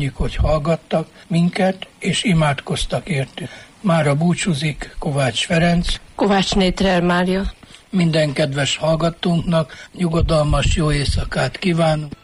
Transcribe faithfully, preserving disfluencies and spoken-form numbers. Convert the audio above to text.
köszönjük, hogy hallgattak minket, és imádkoztak értük. Mára búcsúzik Kovács Ferenc, Kovács Nétrer Mária. Minden kedves hallgatónknak nyugodalmas jó éjszakát kívánunk.